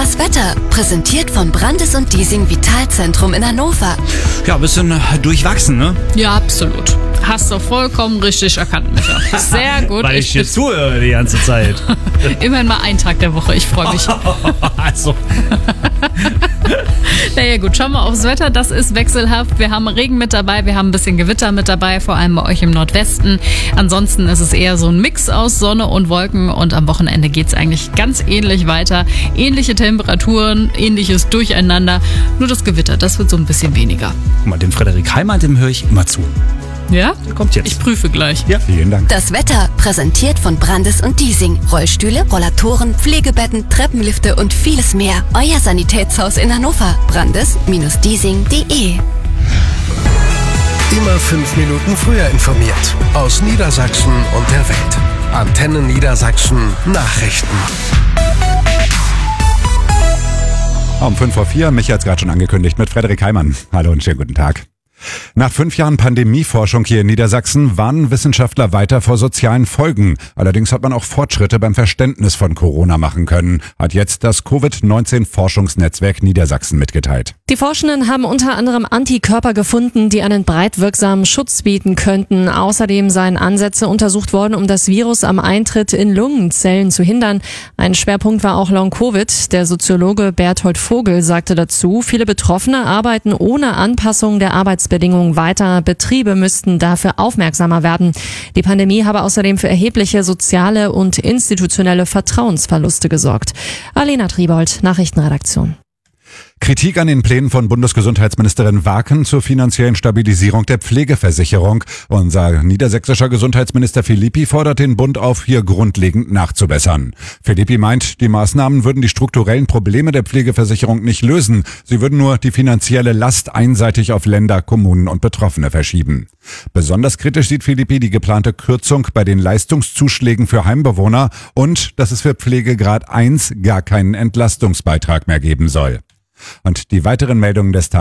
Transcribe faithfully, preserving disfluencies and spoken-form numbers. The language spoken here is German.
Das Wetter, präsentiert vom Brandes und Diesing Vitalzentrum in Hannover. Ja, ein bisschen durchwachsen, ne? Ja, absolut. Hast du vollkommen richtig erkannt, Micha. Sehr gut. Weil ich, ich hier zuhöre die ganze Zeit. Immerhin mal ein Tag der Woche, ich freue mich. Also. Naja gut, schauen wir aufs Wetter. Das ist wechselhaft. Wir haben Regen mit dabei, wir haben ein bisschen Gewitter mit dabei, vor allem bei euch im Nordwesten. Ansonsten ist es eher so ein Mix aus Sonne und Wolken und am Wochenende geht es eigentlich ganz ähnlich weiter. Ähnliche Temperaturen, ähnliches Durcheinander. Nur das Gewitter, das wird so ein bisschen weniger. Guck mal, dem Frederik Heimann, dem höre ich immer zu. Ja? Der kommt jetzt. Ich prüfe gleich. Ja, vielen Dank. Das Wetter, präsentiert von Brandes und Diesing. Rollstühle, Rollatoren, Pflegebetten, Treppenlifte und vieles mehr. Euer Sanitätshaus in Hannover. brandes Bindestrich diesing punkt de. Immer fünf Minuten früher informiert. Aus Niedersachsen und der Welt. Antenne Niedersachsen Nachrichten. Um fünf vor vier, Micha hat es gerade schon angekündigt, mit Frederik Heimann. Hallo und schönen guten Tag. Nach fünf Jahren Pandemieforschung hier in Niedersachsen warnen Wissenschaftler weiter vor sozialen Folgen. Allerdings hat man auch Fortschritte beim Verständnis von Corona machen können, hat jetzt das Covid neunzehn Forschungsnetzwerk Niedersachsen mitgeteilt. Die Forschenden haben unter anderem Antikörper gefunden, die einen breit wirksamen Schutz bieten könnten. Außerdem seien Ansätze untersucht worden, um das Virus am Eintritt in Lungenzellen zu hindern. Ein Schwerpunkt war auch Long-Covid. Der Soziologe Berthold Vogel sagte dazu, viele Betroffene arbeiten ohne Anpassung der Arbeitsbedingungen weiter. Betriebe müssten dafür aufmerksamer werden. Die Pandemie habe außerdem für erhebliche soziale und institutionelle Vertrauensverluste gesorgt. Alena Triebold, Nachrichtenredaktion. Kritik an den Plänen von Bundesgesundheitsministerin Waken zur finanziellen Stabilisierung der Pflegeversicherung. Unser niedersächsischer Gesundheitsminister Philippi fordert den Bund auf, hier grundlegend nachzubessern. Philippi meint, die Maßnahmen würden die strukturellen Probleme der Pflegeversicherung nicht lösen. Sie würden nur die finanzielle Last einseitig auf Länder, Kommunen und Betroffene verschieben. Besonders kritisch sieht Philippi die geplante Kürzung bei den Leistungszuschlägen für Heimbewohner und dass es für Pflegegrad eins gar keinen Entlastungsbeitrag mehr geben soll. Und die weiteren Meldungen des Tages